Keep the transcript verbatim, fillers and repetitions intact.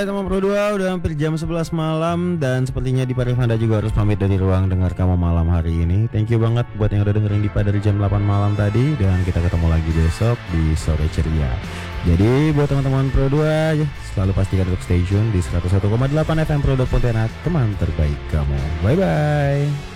Alright teman Pro dua, udah hampir jam sebelas malam. Dan sepertinya Dipa Revanda juga harus pamit dari ruang dengar kamu malam hari ini. Thank you banget buat yang udah dengerin Dipa dari jam delapan malam tadi. Dan kita ketemu lagi besok di Sore Ceria. Jadi buat teman-teman Pro dua, selalu pastikan untuk stay tune di seratus satu koma delapan F M Pro dua Pontianak, teman terbaik kamu. Bye bye.